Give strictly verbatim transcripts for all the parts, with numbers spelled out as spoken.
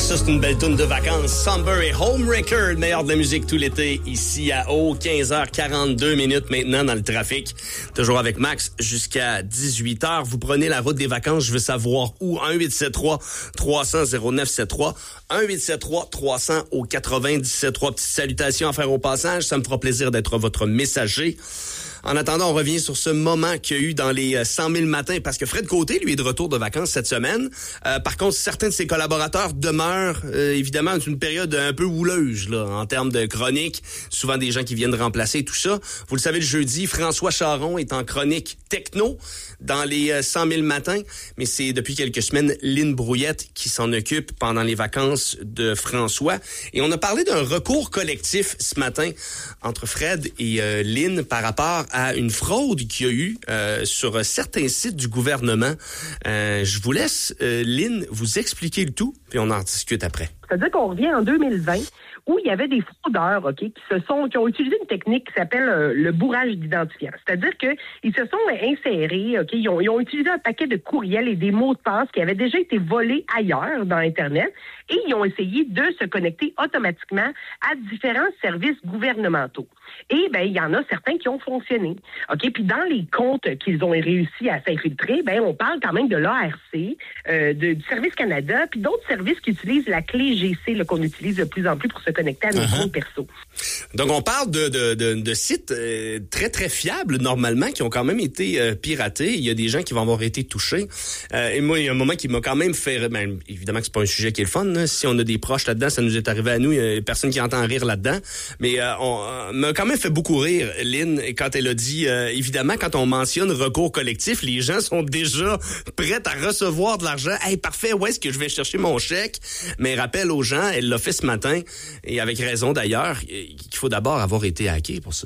Ça, c'est une belle toune de vacances. Somber et Homewrecker, le meilleur de la musique tout l'été, ici à Haut. quinze heures quarante-deux minutes maintenant dans le trafic. Toujours avec Max jusqu'à dix-huit heures. Vous prenez la route des vacances, je veux savoir où. un huit sept trois trois cents zéro neuf sept trois. un huit sept trois trois cents au quatre-vingt-dix-sept trois. Petite salutation à faire au passage. Ça me fera plaisir d'être votre messager. En attendant, on revient sur ce moment qu'il y a eu dans les cent mille matins, parce que Fred Côté, lui, est de retour de vacances cette semaine. Euh, par contre, certains de ses collaborateurs demeurent, euh, évidemment, dans une période un peu houleuse, là, en termes de chronique. Souvent des gens qui viennent remplacer tout ça. Vous le savez, le jeudi, François Charon est en chronique techno dans les cent mille matins, mais c'est depuis quelques semaines Lynn Brouillette qui s'en occupe pendant les vacances de François. Et on a parlé d'un recours collectif ce matin entre Fred et euh, Lynn par rapport à une fraude qu'il y a eu euh, sur certains sites du gouvernement. Euh, je vous laisse, euh, Lynn, vous expliquer le tout, puis on en discute après. C'est-à-dire qu'on revient en deux mille vingt, où il y avait des fraudeurs, OK, qui se sont, qui ont utilisé une technique qui s'appelle euh, le bourrage d'identifiants. C'est-à-dire que ils se sont insérés, OK, ils ont, ils ont utilisé un paquet de courriels et des mots de passe qui avaient déjà été volés ailleurs dans Internet, et ils ont essayé de se connecter automatiquement à différents services gouvernementaux. Et ben il y en a certains qui ont fonctionné. OK, puis dans les comptes qu'ils ont réussi à s'infiltrer, ben on parle quand même de l'A R C, euh, de, du Service Canada, puis d'autres services qui utilisent la clé G C là, qu'on utilise de plus en plus pour se connecter à nos uh-huh. comptes perso. Donc on parle de, de, de, de sites euh, très très fiables normalement qui ont quand même été euh, piratés. Il y a des gens qui vont avoir été touchés. Euh, et moi il y a un moment qui m'a quand même fait, ben, évidemment que c'est pas un sujet qui est le fun. Là. Si on a des proches là-dedans, ça nous est arrivé à nous. Il y a personne qui entend rire là-dedans. Mais euh, on euh, m'a quand même fait beaucoup rire, Lynn, quand elle a dit, euh, évidemment, quand on mentionne recours collectif, les gens sont déjà prêts à recevoir de l'argent. Hey, parfait, où est-ce que je vais chercher mon chèque? Mais rappelle aux gens, elle l'a fait ce matin, et avec raison d'ailleurs, qu'il faut d'abord avoir été hacké pour ça.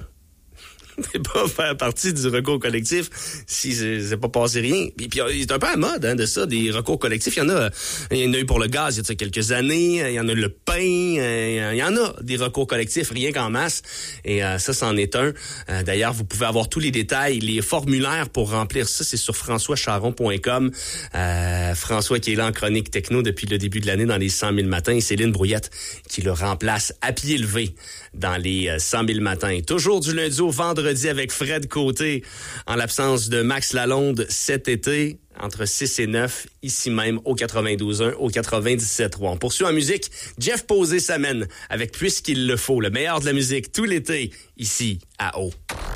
C'est pas faire partie du recours collectif si c'est, c'est pas passé rien. Puis, puis c'est un peu à mode hein, de ça, des recours collectifs. Il y en a, il y en a eu pour le gaz il y a quelques années, il y en a le pain, il y en a des recours collectifs, rien qu'en masse. Et euh, ça, c'en est un. Euh, d'ailleurs, vous pouvez avoir tous les détails, les formulaires pour remplir ça, c'est sur françois charon point com. Euh, François qui est là en chronique techno depuis le début de l'année dans les cent mille matins, et Céline Brouillette qui le remplace à pied levé dans les cent mille matins. Toujours du lundi au vendredi avec Fred Côté, en l'absence de Max Lalonde cet été, entre six et neuf, ici même au quatre-vingt-douze un, au quatre-vingt-dix-sept trois. On poursuit en musique. Jeff Posé s'amène avec Puisqu'il le faut, le meilleur de la musique tout l'été, ici à Haut.